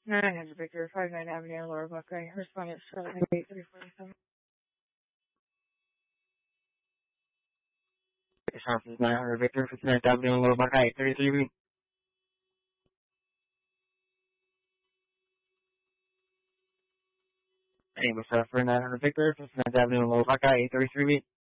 900 Victor, 59 Avenue, Lower Buckeye. Respondent Charlotte 8347. Response is 900 Victor, 59th Avenue, Lower Buckeye, 33. Name was for 900 Victor, 59th Avenue, Lower Buckeye, 33.